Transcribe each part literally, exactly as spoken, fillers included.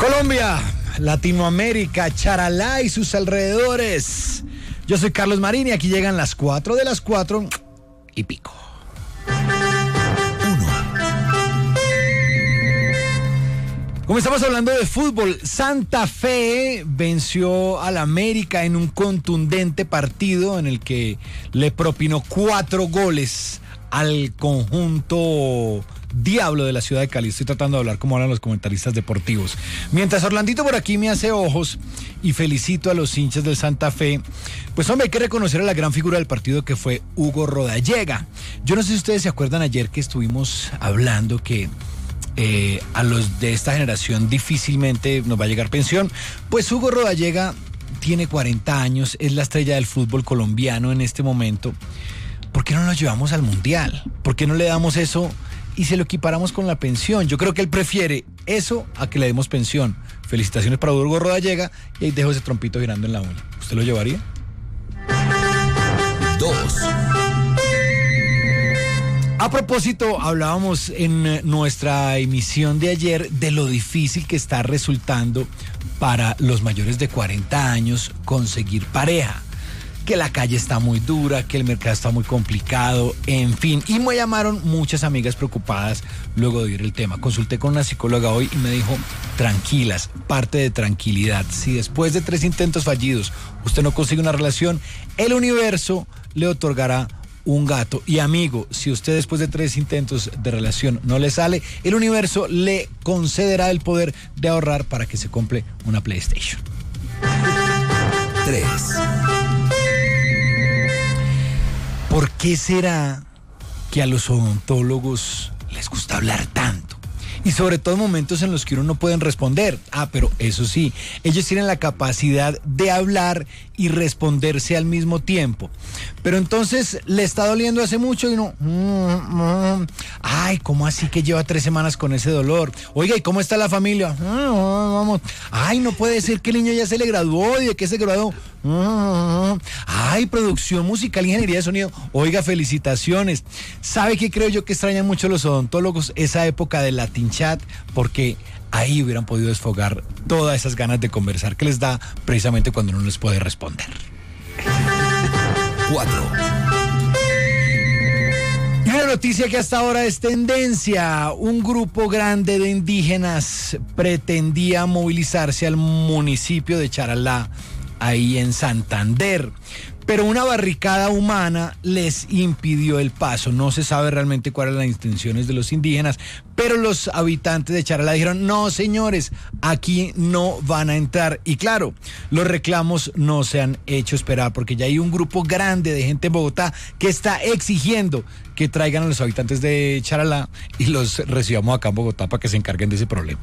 Colombia, Latinoamérica, Charalá y sus alrededores. Yo soy Carlos Marín y aquí llegan las cuatro de las cuatro y pico. Como estamos hablando de fútbol, Santa Fe venció al América en un contundente partido en el que le propinó cuatro goles al conjunto Diablo de la ciudad de Cali. Estoy tratando de hablar como hablan los comentaristas deportivos. Mientras Orlandito por aquí me hace ojos y felicito a los hinchas del Santa Fe, pues hombre, hay que reconocer a la gran figura del partido que fue Hugo Rodallega. Yo no sé si ustedes se acuerdan ayer que estuvimos hablando que Eh, a los de esta generación difícilmente nos va a llegar pensión. Pues Hugo Rodallega tiene cuarenta años, es la estrella del fútbol colombiano en este momento. ¿Por qué no nos llevamos al Mundial? ¿Por qué no le damos eso y se lo equiparamos con la pensión? Yo creo que él prefiere eso a que le demos pensión. Felicitaciones para Hugo Rodallega y ahí dejo ese trompito girando en la uña. ¿Usted lo llevaría? Dos. A propósito, hablábamos en nuestra emisión de ayer de lo difícil que está resultando para los mayores de cuarenta años conseguir pareja. Que la calle está muy dura, que el mercado está muy complicado, en fin. Y me llamaron muchas amigas preocupadas luego de oír el tema. Consulté con una psicóloga hoy y me dijo, tranquilas, parte de tranquilidad. Si después de tres intentos fallidos usted no consigue una relación, el universo le otorgará un gato. Y amigo, si usted después de tres intentos de relación no le sale, el universo le concederá el poder de ahorrar para que se compre una PlayStation. Tres. ¿Por qué será que a los odontólogos les gusta hablar tanto? Y sobre todo en momentos en los que uno no pueden responder. Ah, pero eso sí, ellos tienen la capacidad de hablar y responderse al mismo tiempo. Pero entonces le está doliendo hace mucho y uno, mm, mm, ay, ¿cómo así que lleva tres semanas con ese dolor? Oiga, ¿y cómo está la familia? Mm, vamos. Ay, no puede ser que el niño ya se le graduó. ¿Y de qué se graduó? Mm, ay, producción musical, ingeniería de sonido. Oiga, felicitaciones. ¿Sabe qué creo yo que extrañan mucho los odontólogos? Esa época de Latin Chat, porque ahí hubieran podido desfogar todas esas ganas de conversar que les da precisamente cuando uno les puede responder. Cuatro. Y una noticia que hasta ahora es tendencia. Un grupo grande de indígenas pretendía movilizarse al municipio de Charalá, ahí en Santander. Pero una barricada humana les impidió el paso. No se sabe realmente cuáles eran las intenciones de los indígenas, pero los habitantes de Charalá dijeron, no señores, aquí no van a entrar. Y claro, los reclamos no se han hecho esperar, porque ya hay un grupo grande de gente en Bogotá que está exigiendo que traigan a los habitantes de Charalá y los recibamos acá en Bogotá para que se encarguen de ese problema.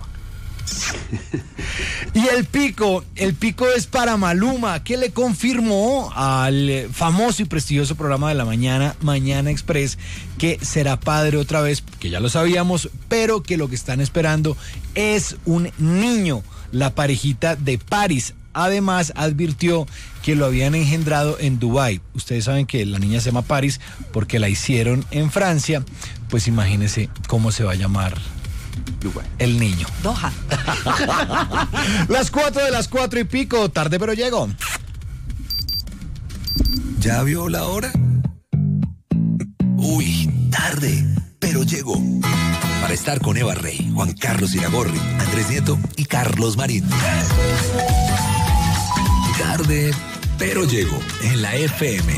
Y el pico, el pico es para Maluma, que le confirmó al famoso y prestigioso programa de la mañana, Mañana Express, que será padre otra vez, que ya lo sabíamos, pero que lo que están esperando es un niño, la parejita de Paris. Además, advirtió que lo habían engendrado en Dubái. Ustedes saben que la niña se llama Paris porque la hicieron en Francia. Pues imagínense cómo se va a llamar el niño. Doha. Las cuatro de las cuatro y pico, tarde pero llego. ¿Ya vio la hora? Uy, tarde, pero llego. Para estar con Eva Rey, Juan Carlos Iragorri, Andrés Nieto y Carlos Marín. Tarde, pero llego en la F M.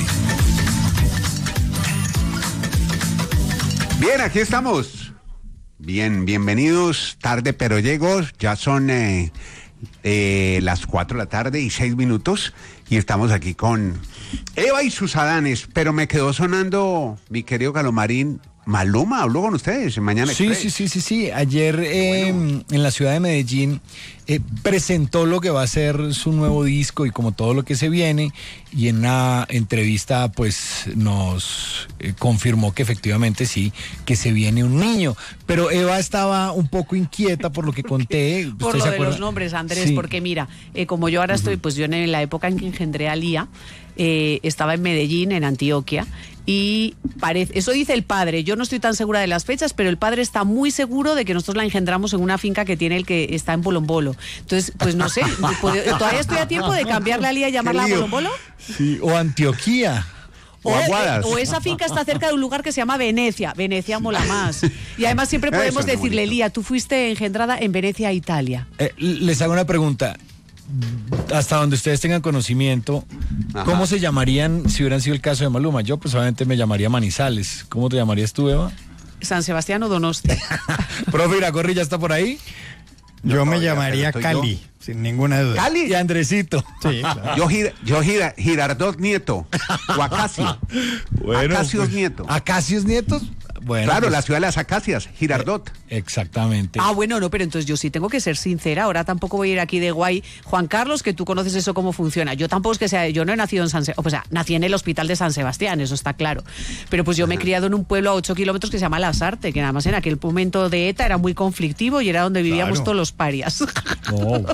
Bien, aquí estamos. Bien, bienvenidos, tarde pero llego, ya son eh, eh, las cuatro de la tarde y seis minutos y estamos aquí con Eva y sus Adanes, pero me quedó sonando, mi querido Calomarín, Maluma, habló con ustedes en Mañana Sí, Express. sí, sí, sí, sí, ayer eh, bueno. en la ciudad de Medellín eh, presentó lo que va a ser su nuevo disco y como todo lo que se viene, y en una entrevista pues nos eh, confirmó que efectivamente sí, que se viene un niño, pero Eva estaba un poco inquieta por lo que conté. Por lo de los nombres, Andrés, sí. Porque mira, eh, como yo ahora estoy, pues yo en la época en que engendré a Lía, eh, estaba en Medellín, en Antioquia, y parece, eso dice el padre, yo no estoy tan segura de las fechas, pero el padre está muy seguro de que nosotros la engendramos en una finca que tiene el que está en Bolombolo. Entonces, pues no sé, todavía estoy a tiempo de cambiarle a Lía y llamarla Bolombolo. Sí, o Antioquía. O, eh, o esa finca está cerca de un lugar que se llama Venecia. Venecia mola más. Y además siempre podemos Eso es decirle, bonito. Lía, tú fuiste engendrada en Venecia, Italia. Eh, les hago una pregunta. Hasta donde ustedes tengan conocimiento, Ajá. ¿cómo se llamarían si hubieran sido el caso de Maluma? Yo personalmente me llamaría Manizales. ¿Cómo te llamarías tú, Eva? San Sebastián o Donosti. Profe Iragorri, ¿ya está por ahí? Yo No, me todavía, llamaría pero estoy Cali, yo. sin ninguna duda. Cali. Y Andresito. Sí, claro. Yo, Gir- yo Gir- Girardot Nieto, o Acasio. Acacios pues, Nieto. ¿Acacios Nietos? Bueno, Claro, pues, la ciudad de las acacias, Girardot. exactamente. Ah, bueno, no, pero entonces yo sí tengo que ser sincera. Ahora tampoco voy a ir aquí de guay. Juan Carlos, que tú conoces eso cómo funciona. Yo tampoco es que sea, yo no he nacido en San Sebastián, o sea, nací en el hospital de San Sebastián, eso está claro. Pero pues yo me he criado en un pueblo a ocho kilómetros que se llama Lasarte, que nada más en aquel momento de ETA era muy conflictivo y era donde vivíamos Claro. todos los parias. Oh, bueno.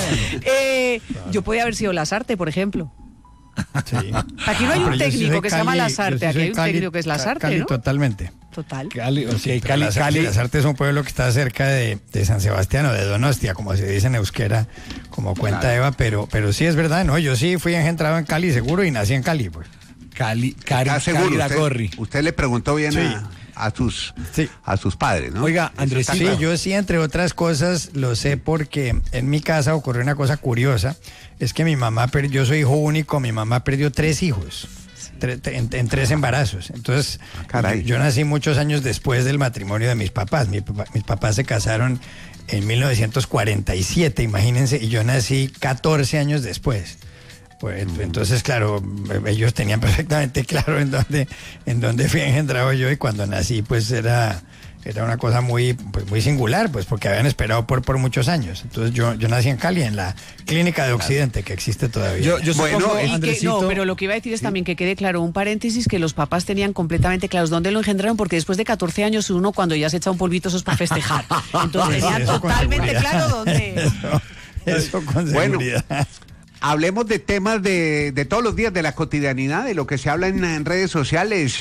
eh, Yo podía haber sido Lasarte, por ejemplo. Sí. Aquí no hay Pero un yo sí técnico soy que se llama Cali, Lasarte, yo sí aquí soy hay un Cali, técnico que es Lasarte, Cali, ¿no? Totalmente. Total. Cali, o sea, Pero Cali, Lasarte, Cali. Lasarte es un pueblo que está cerca de, de San Sebastián o de Donostia, como se dice en euskera, como cuenta Claro. Eva, pero, pero sí es verdad, ¿no? Yo sí fui engendrado en Cali seguro y nací en Cali, pues. Cali, Cali, ¿Estás seguro? Cali Iragorri. Usted, usted le preguntó bien Sí. a, a sus, Sí. a sus padres, ¿no? Oiga, Eso Andresito. está Sí, claro. yo sí, entre otras cosas, lo sé porque en mi casa ocurrió una cosa curiosa, es que mi mamá, per- yo soy hijo único, mi mamá perdió tres hijos. tre- tre- en, en tres embarazos. Entonces, Caray. yo, yo nací muchos años después del matrimonio de mis papás. Mi papá- mis papás se casaron en mil novecientos cuarenta y siete, imagínense, y yo nací catorce años después. Pues, entonces, claro, ellos tenían perfectamente claro en dónde, en dónde fui engendrado yo, y cuando nací, pues era, era una cosa muy, pues, muy singular, pues porque habían esperado por, por muchos años. Entonces yo, yo nací en Cali, en la Clínica de Occidente, que existe todavía. Yo, yo Bueno, supongo, y Y que- Andresito, no, pero lo que iba a decir es también que quede claro, un paréntesis, que los papás tenían completamente claros dónde lo engendraron, porque después de catorce años uno cuando ya se echa un polvito eso es para festejar. Entonces Sí, tenían eso con totalmente seguridad. claro dónde. Eso, eso con Bueno. seguridad. Hablemos de temas de, de todos los días, de la cotidianidad, de lo que se habla en, en redes sociales.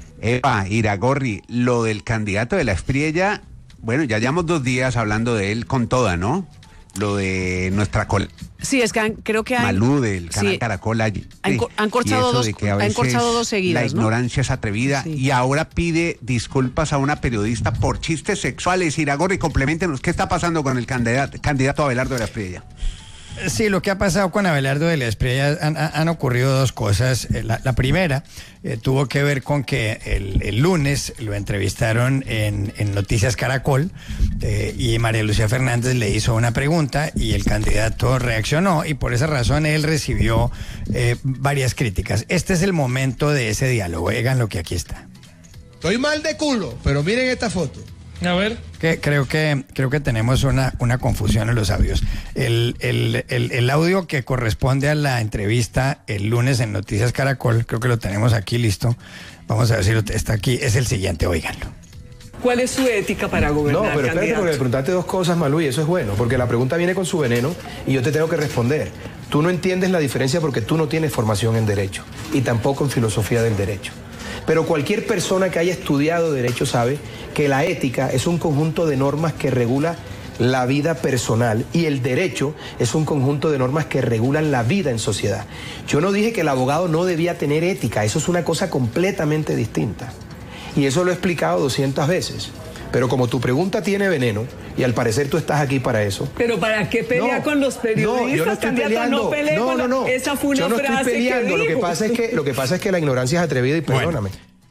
Eva Iragorri, lo del candidato de la Espriella, bueno, ya llevamos dos días hablando de él con toda, ¿no? Lo de nuestra col Sí, es que han- creo que han, Malú del canal sí, Caracol allí. han co- han corchado Y eso dos- de que a han veces corchado dos seguidas, La ¿no? ignorancia es atrevida, Sí. y ahora pide disculpas a una periodista por chistes sexuales. Iragorri, compleméntenos, ¿qué está pasando con el candidato, candidato Abelardo de la Espriella? Sí, lo que ha pasado con Abelardo de la Espriella, han, han- han ocurrido dos cosas. Eh, La, la primera eh, tuvo que ver con que el, el lunes lo entrevistaron en, en Noticias Caracol, eh, y María Lucía Fernández le hizo una pregunta y el candidato reaccionó, y por esa razón él recibió eh, varias críticas. Este es el momento de ese diálogo. Oigan lo que aquí está. Estoy mal de culo, pero miren esta foto. A ver. Que creo que creo que tenemos una, una confusión en los audios. El, el, el, el audio que corresponde a la entrevista el lunes en Noticias Caracol, creo que lo tenemos aquí listo. Vamos a ver si lo- está aquí. Es el siguiente, óiganlo. ¿Cuál es su ética para gobernar, No, pero espérate, candidato? porque me preguntaste dos cosas, Malú, y eso es bueno, porque la pregunta viene con su veneno y yo te tengo que responder. Tú no entiendes la diferencia porque tú no tienes formación en Derecho y tampoco en filosofía del derecho. Pero cualquier persona que haya estudiado Derecho sabe que la ética es un conjunto de normas que regula la vida personal y el derecho es un conjunto de normas que regulan la vida en sociedad. Yo no dije que el abogado no debía tener ética, eso es una cosa completamente distinta. Y eso lo he explicado doscientas veces. Pero como tu pregunta tiene veneno, y al parecer tú estás aquí para eso. Pero ¿para qué pelea No, con los periodistas, no, yo no estoy candidato? peleando. No pelee no, con no, la- no. Esa fue una yo no frase estoy peleando. que Lo que dijo. pasa es que lo que pasa es que la ignorancia es atrevida y perdóname.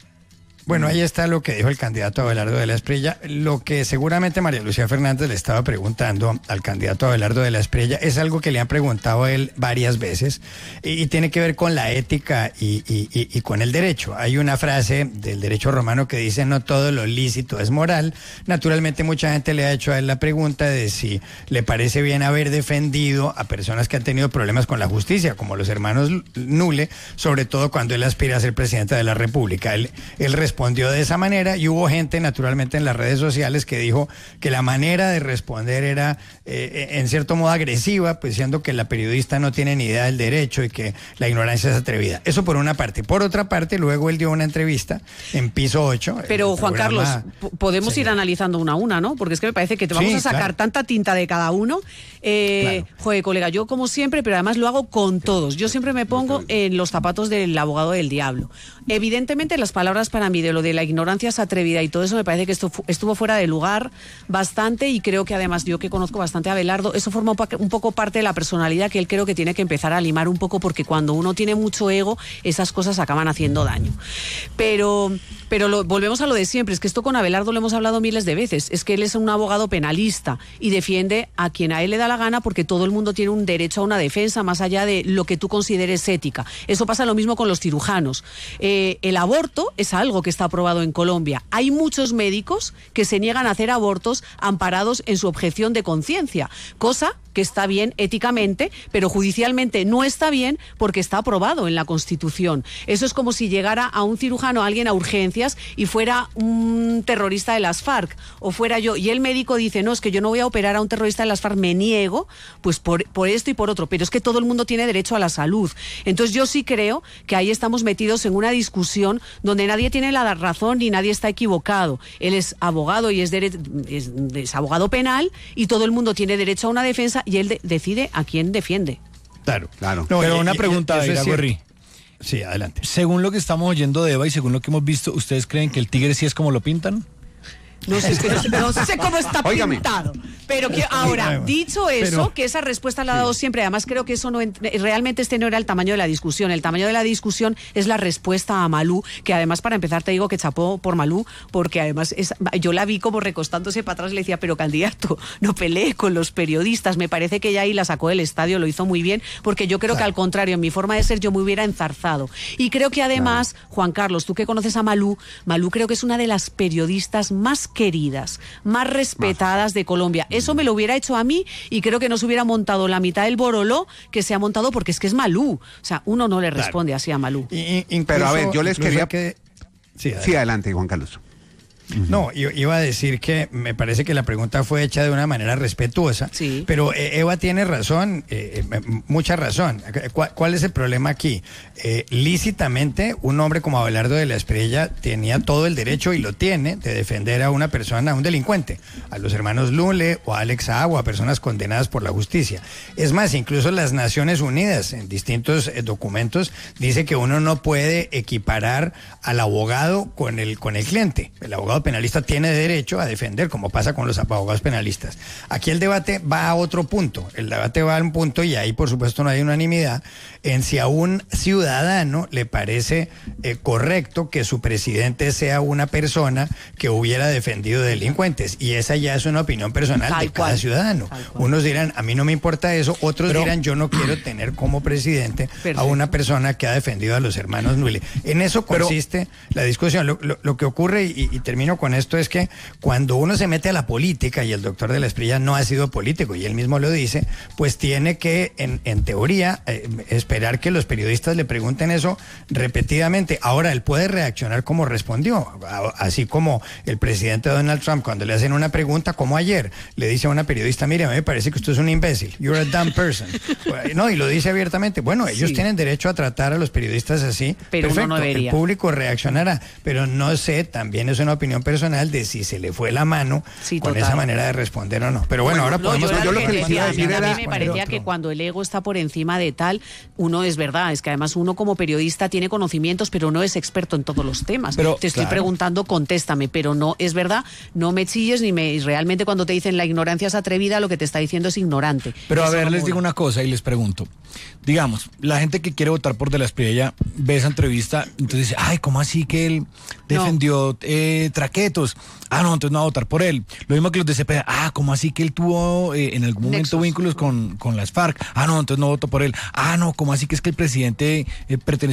Bueno, ahí está lo que dijo el candidato Abelardo de la Espriella. Lo que seguramente María Lucía Fernández le estaba preguntando al candidato Abelardo de la Espriella es algo que le han preguntado a él varias veces, y, y tiene que ver con la ética y, y- y- y con el derecho. Hay una frase del derecho romano que dice: no todo lo lícito es moral. Naturalmente mucha gente le ha hecho a él la pregunta de si le parece bien haber defendido a personas que han tenido problemas con la justicia, como los hermanos Nule, sobre todo cuando él aspira a ser presidente de la República. Él, él responde respondió de esa manera y hubo gente naturalmente en las redes sociales que dijo que la manera de responder era eh, en cierto modo agresiva, pues diciendo que la periodista no tiene ni idea del derecho y que la ignorancia es atrevida. Eso por una parte. Por otra parte, luego él dio una entrevista en Piso ocho. Pero Juan programa... Carlos, podemos sí. ir analizando una a una, ¿no? Porque es que me parece que te vamos sí, a sacar claro. tanta tinta de cada uno. Eh, claro. Joder, colega, yo como siempre, pero además lo hago con todos. Yo siempre me pongo en los zapatos del abogado del diablo. Evidentemente las palabras para mí de lo de la ignorancia es atrevida y todo eso me parece que esto estuvo fuera de lugar bastante, y creo que además yo que conozco bastante a Abelardo, eso forma un poco parte de la personalidad que él creo que tiene que empezar a limar un poco, porque cuando uno tiene mucho ego esas cosas acaban haciendo daño. Pero, pero lo, volvemos a lo de siempre, es que esto con Abelardo lo hemos hablado miles de veces, es que él es un abogado penalista y defiende a quien a él le da la gana, porque todo el mundo tiene un derecho a una defensa más allá de lo que tú consideres ética. Eso pasa lo mismo con los cirujanos. Eh, el aborto es algo que está aprobado en Colombia. Hay muchos médicos que se niegan a hacer abortos amparados en su objeción de conciencia, cosa que está bien éticamente, pero judicialmente no está bien porque está aprobado en la Constitución. Eso es como si llegara a un cirujano, a alguien a urgencias y fuera un terrorista de las FARC, o fuera yo, y el médico dice, no, es que yo no voy a operar a un terrorista de las FARC, me niego, pues por, por esto y por otro, pero es que todo el mundo tiene derecho a la salud. Entonces yo sí creo que ahí estamos metidos en una discusión donde nadie tiene la razón ni nadie está equivocado. Él es abogado y es, dere- es, es abogado penal, y todo el mundo tiene derecho a una defensa, y él de- decide a quién defiende. Claro, claro. No, pero y, una y, pregunta, Iragorri. Sí, adelante. Según lo que estamos oyendo de Eva y según lo que hemos visto, ¿ustedes creen que el tigre sí es como lo pintan? No sé, no sé, no sé cómo está Óigame. pintado. Pero que ahora, dicho eso, Pero- que esa respuesta la ha dado siempre, además creo que eso no ent- realmente este no era el tamaño de la discusión. El tamaño de la discusión es la respuesta a Malú, que además, para empezar, te digo que chapó por Malú, porque además es, yo la vi como recostándose para atrás y le decía, pero candidato, no pelee con los periodistas. Me parece que ella ahí la sacó del estadio, lo hizo muy bien, porque yo creo Claro. que al contrario, en mi forma de ser yo me hubiera enzarzado. Y creo que además, Juan Carlos, tú que conoces a Malú, Malú creo que es una de las periodistas más queridas, más respetadas de Colombia. Eso me lo hubiera hecho a mí y creo que no se hubiera montado la mitad del boroló que se ha montado, porque es que es Malú. O sea, uno no le responde Claro. así a Malú. Y- y- incluso- Pero, a ver, yo les incluso quería- que- Sí, adelante. Sí, adelante, Juan Carlos. No, yo iba a decir que me parece que la pregunta fue hecha de una manera respetuosa, Sí. pero eh, Eva tiene razón, eh, eh, mucha razón. ¿Cuál, cuál es el problema aquí? Eh, lícitamente, un hombre como Abelardo de la Espriella tenía todo el derecho, y lo tiene, de defender a una persona, a un delincuente, a los hermanos Lule o a Alex Saab, o a personas condenadas por la justicia. Es más, incluso las Naciones Unidas, en distintos eh, documentos, dice que uno no puede equiparar al abogado con el, con el cliente. El abogado penalista tiene derecho a defender, como pasa con los abogados penalistas. Aquí el debate va a otro punto. El debate va a un punto, y ahí por supuesto no hay unanimidad, en si a un ciudadano le parece eh, correcto que su presidente sea una persona que hubiera defendido delincuentes. Y esa ya es una opinión personal Tal de cada cual. ciudadano. Tal cual. Unos dirán, a mí no me importa eso, otros Pero- dirán, yo no quiero tener como presidente a Perfecto. una persona que ha defendido a los hermanos Nule. En eso Pero- consiste la discusión. Lo, lo- lo que ocurre, y, y termino con esto, es que cuando uno se mete a la política, y el doctor de la Espriella no ha sido político, y él mismo lo dice, pues tiene que, en, en teoría, eh, esperar que los periodistas le pregunten eso repetidamente. Ahora, él puede reaccionar como respondió, a- así como el presidente Donald Trump, cuando le hacen una pregunta, como ayer, le dice a una periodista, mire, a mí me parece que usted es un imbécil, you're a dumb person. No, y lo dice abiertamente. Bueno, ellos Sí. tienen derecho a tratar a los periodistas así. Pero uno Perfecto, no debería. el público reaccionará, pero no sé, también es una opinión personal de si se le fue la mano Sí, con total. esa manera de responder o no. Pero bueno, ahora No, podemos... yo, era yo lo lo que que les decía, iba a a mí decir también era- me parecía que cuando el ego está por encima de tal, uno es verdad, es que además uno como periodista tiene conocimientos, pero no es experto en todos los temas. Pero, te estoy claro. preguntando, contéstame, pero no es verdad, no me chilles ni me... Realmente cuando te dicen la ignorancia es atrevida, lo que te está diciendo es ignorante. Pero a Eso ver, no les mola. digo una cosa y les pregunto. Digamos, la gente que quiere votar por De la Espriella ve esa entrevista, entonces dice, ay, ¿cómo así que él defendió eh, traquetos? Ah, no, entonces no va a votar por él. Lo mismo que los de Cepeda, ah, ¿cómo así que él tuvo eh, en algún momento Nexos. vínculos con, con las FARC? Ah, no, entonces no voto por él. Ah, no, ¿cómo así que es que el presidente eh, perteneció